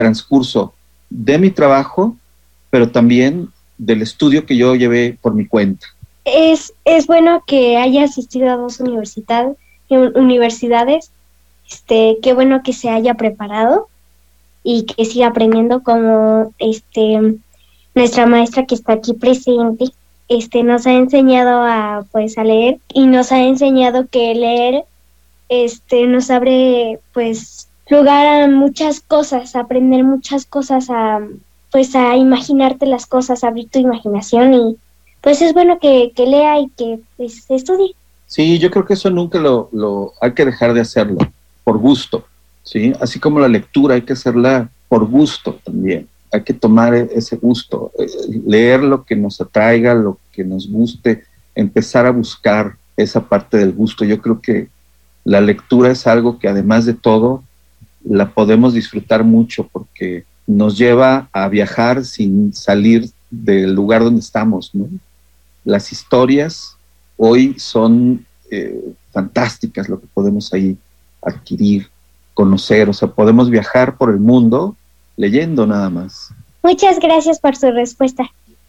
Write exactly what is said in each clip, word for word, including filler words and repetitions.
transcurso de mi trabajo, pero también del estudio que yo llevé por mi cuenta. Es, es bueno que haya asistido a dos universidad, universidades, este, qué bueno que se haya preparado y que siga aprendiendo como este nuestra maestra que está aquí presente, este nos ha enseñado a pues a leer y nos ha enseñado que leer este nos abre pues lugar a muchas cosas, a aprender muchas cosas, a pues a imaginarte las cosas, a abrir tu imaginación y pues es bueno que, que lea y que pues estudie. Sí, yo creo que eso nunca lo, lo hay que dejar de hacerlo, por gusto, ¿sí? Así como la lectura hay que hacerla por gusto también, hay que tomar ese gusto, eh, leer lo que nos atraiga, lo que nos guste, empezar a buscar esa parte del gusto. Yo creo que la lectura es algo que además de todo la podemos disfrutar mucho porque nos lleva a viajar sin salir del lugar donde estamos, ¿no? Las historias hoy son eh, fantásticas, lo que podemos ahí adquirir, conocer, o sea, podemos viajar por el mundo leyendo nada más. Muchas gracias por su respuesta.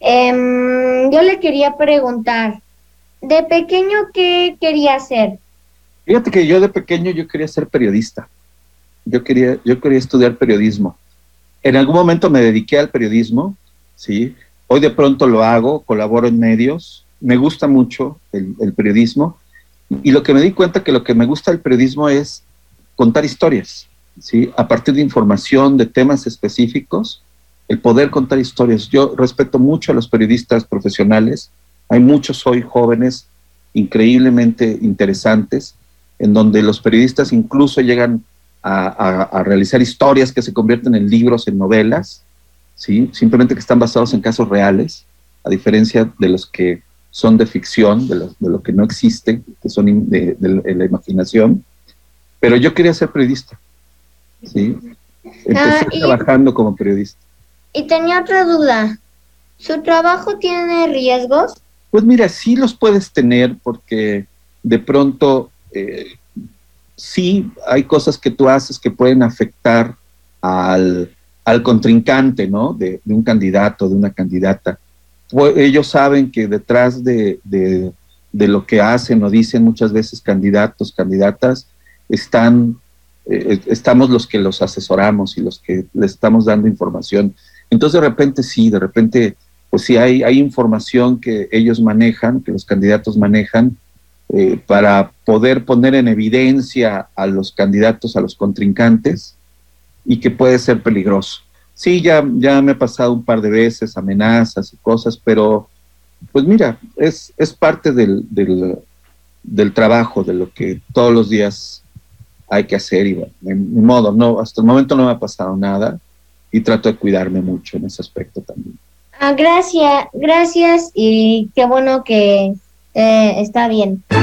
Um, yo le quería preguntar, ¿de pequeño qué quería hacer? Fíjate que yo de pequeño yo quería ser periodista, yo quería, yo quería estudiar periodismo. En algún momento me dediqué al periodismo, ¿sí? Hoy de pronto lo hago, colaboro en medios, me gusta mucho el, el periodismo, y lo que me di cuenta que lo que me gusta del periodismo es contar historias, ¿sí? A partir de información, de temas específicos, el poder contar historias. Yo respeto mucho a los periodistas profesionales, hay muchos hoy jóvenes increíblemente interesantes, en donde los periodistas incluso llegan a, a, a realizar historias que se convierten en libros, en novelas, ¿sí? Simplemente que están basados en casos reales, a diferencia de los que son de ficción, de lo, de lo que no existe, que son de, de, de la imaginación. Pero yo quería ser periodista, ¿sí? Empecé ah, y, trabajando como periodista. Y tenía otra duda, ¿su trabajo tiene riesgos? Pues mira, sí los puedes tener porque de pronto eh, sí hay cosas que tú haces que pueden afectar al, al contrincante, ¿no? De, de un candidato, de una candidata. Pues ellos saben que detrás de, de, de lo que hacen o dicen muchas veces candidatos, candidatas, están, eh, estamos los que los asesoramos y los que les estamos dando información. Entonces de repente sí, de repente pues sí hay, hay información que ellos manejan, que los candidatos manejan, eh, para poder poner en evidencia a los candidatos, a los contrincantes, y que puede ser peligroso. Sí, ya, ya me he pasado un par de veces amenazas y cosas, pero pues mira, es, es parte del, del, del trabajo, de lo que todos los días hay que hacer, y bueno, de mi modo, no, hasta el momento no me ha pasado nada y trato de cuidarme mucho en ese aspecto también. Ah, gracias, gracias y qué bueno que eh, está bien.